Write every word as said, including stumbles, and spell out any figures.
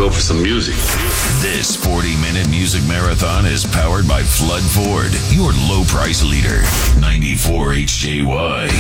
go for some music. This forty-minute music marathon is powered by Flood Ford, your low-price leader. ninety-four H J Y.